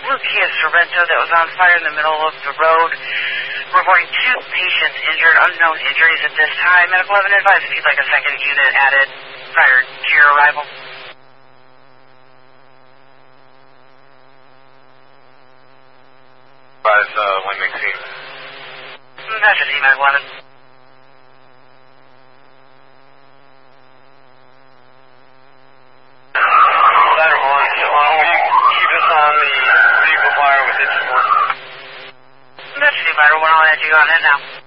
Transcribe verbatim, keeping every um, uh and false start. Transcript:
blue Kia Sorrento that was on fire in the middle of the road. Reporting two patients injured, unknown injuries at this time. Medical eleven advised if you'd like a second unit added prior to your arrival. Advise uh, when McSeam. That's just Medical eleven. Ladder one, so uh, will you keep us on the vehicle fire with its support? That's Medical one, I'll add you on that now.